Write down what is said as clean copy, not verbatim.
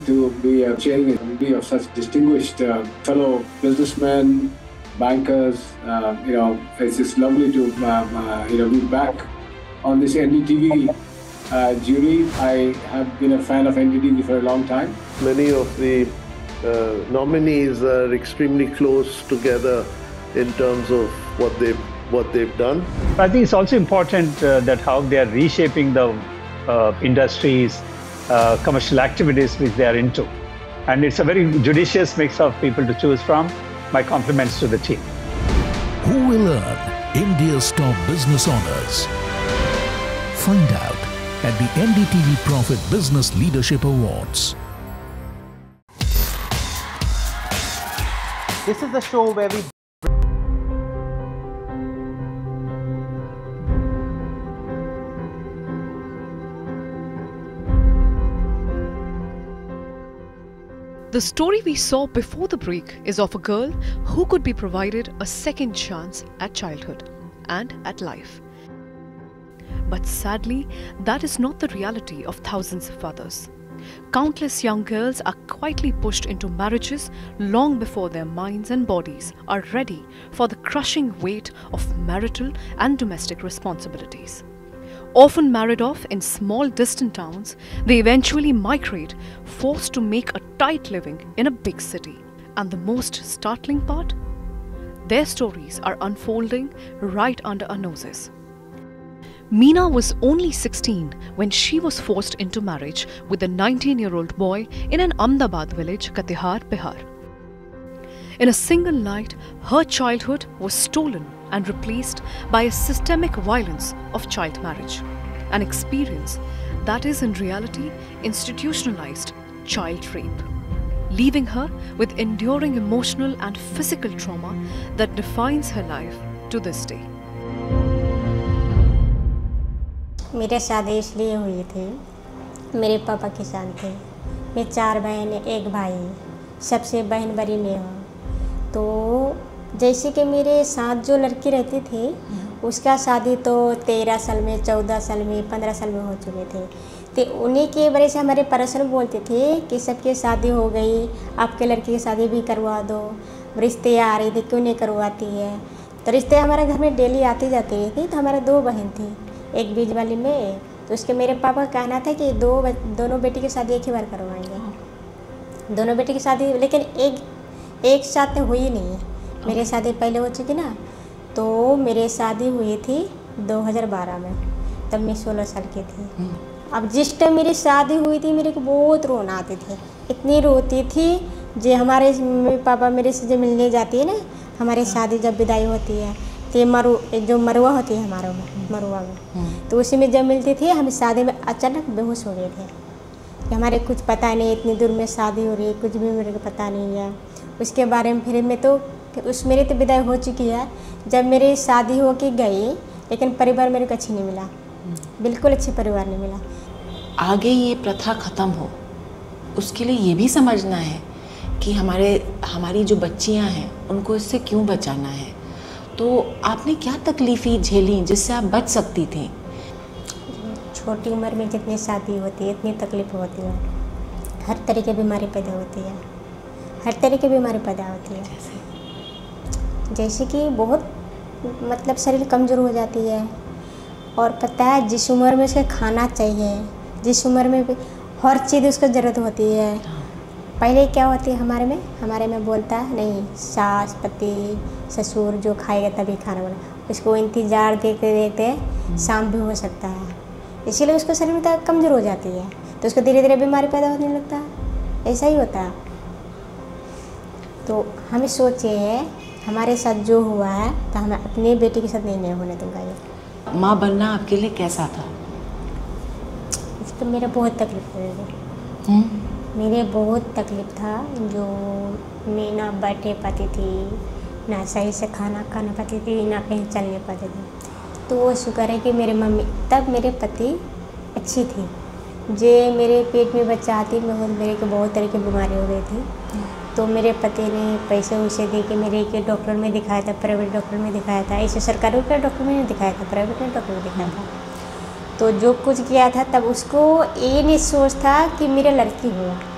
to be chairing a committee of such distinguished fellow businessmen, bankers. It's just lovely to be back on this NDTV jury. I have been a fan of NDTV for a long time. Many of the nominees are extremely close together in terms of what they've done. I think it's also important that how they are reshaping the industries, commercial activities which they are into. And it's a very judicious mix of people to choose from. My compliments to the team. Who will earn India's top business honors? Find out at the NDTV Profit Business Leadership Awards. This is the show where we The story we saw before the break is of a girl who could be provided a second chance at childhood and at life. But sadly, that is not the reality of thousands of others. Countless young girls are quietly pushed into marriages long before their minds and bodies are ready for the crushing weight of marital and domestic responsibilities. Often married off in small distant towns, they eventually migrate, forced to make a tight living in a big city. And the most startling part? Their stories are unfolding right under our noses. Meena was only 16 when she was forced into marriage with a 19-year-old boy in an Ahmedabad village, Katihar, Bihar. In a single night, her childhood was stolen and replaced by a systemic violence of child marriage, an experience that is in reality institutionalized child rape, leaving her with enduring emotional and physical trauma that defines her life to this day. मेरे शादी इसलिए हुई थी, मेरे पापा किसान थे, मैं 4 बहन एक भाई, सबसे बहन बड़ी मैं हूँ। तो जैसे कि मेरे साथ जो लड़की रहती थी उसका शादी तो 13 साल में, 14 साल में, 15 साल में हो चुके थे। तो उन्हीं की वजह से हमारे पड़ोसन बोलते थे कि सबकी शादी हो गई, आपके लड़की की शादी भी करवा दो, रिश्ते आ रही थी क्यों नहीं करवाती है। तो रिश्ते हमारे घर में डेली आती जाती थी। तो हमारे 2 बहन थी, एक बीच वाली में। तो उसके मेरे पापा का कहना था कि दोनों बेटी की शादी एक ही बार करवाएंगे, दोनों बेटी की शादी, लेकिन एक साथ हुई नहीं है। मेरी शादी पहले हो चुकी ना, तो मेरी शादी हुई थी 2012 में, तब मैं 16 साल की थी। अब जिस टाइम मेरी शादी हुई थी मेरे को बहुत रोना आती थी, इतनी रोती थी। जो हमारे पापा मेरे से जब मिलने जाती है ना, हमारी शादी जब विदाई होती है तो जो मरुआ होती है हमारे मरुआ में, तो उसी में जब मिलती थी हम शादी में अचानक बेहोश हो गए थे कि हमारे कुछ पता नहीं, इतनी दूर में शादी हो रही है, कुछ भी मेरे को पता नहीं है उसके बारे में। फिर मैं तो मेरी तो विदाई हो चुकी है। जब मेरी शादी हो के गई, लेकिन परिवार मेरे को अच्छी नहीं मिला, बिल्कुल अच्छे परिवार नहीं मिला। आगे ये प्रथा ख़त्म हो उसके लिए ये भी समझना है कि हमारी जो बच्चियां हैं उनको इससे क्यों बचाना है। तो आपने क्या तकलीफ़ें झेली जिससे आप बच सकती थी? छोटी उम्र में जितनी शादी होती है इतनी तकलीफ होती है, हर तरह की बीमारी पैदा होती है, हर तरह की बीमारी पैदा होती है। जैसे कि बहुत मतलब शरीर कमज़ोर हो जाती है। और पता है जिस उम्र में उसका खाना चाहिए, जिस उम्र में हर चीज़ उसको ज़रूरत होती है। पहले क्या होती है हमारे में बोलता है नहीं, सास पति ससुर जो खाएगा तभी खाना बना, उसको इंतज़ार देखते देखते शाम भी हो सकता है, इसीलिए उसको शरीर में कमज़ोर हो जाती है, तो उसको धीरे धीरे बीमारी पैदा होने लगता है। ऐसा ही होता है। तो हमें सोचे है हमारे साथ जो हुआ है तो हमें अपनी बेटी के साथ नहीं होने दूंगा। ये माँ बनना आपके लिए कैसा था? तो मेरा बहुत तकलीफ हुई, मेरे बहुत तकलीफ था। जो मैं ना बैठे पाती थी, ना सही से खाना खाना पाती थी, ना कहीं चलने पाती थी। तो वो शुक्र है कि मेरे मम्मी, तब मेरे पति अच्छी थी, जे मेरे पेट में बच्चा आती मेरे को बहुत तरह की बीमारी हो गई थी। तो मेरे पति ने पैसे वैसे दे के मेरे के डॉक्टर में दिखाया था, प्राइवेट डॉक्टर में दिखाया था। ऐसे सरकारी के डॉक्टर में नहीं दिखाया था, प्राइवेट में डॉक्टर में दिखाया था। तो जो कुछ किया था तब उसको ये नहीं सोच था कि मेरा लड़की हुआ।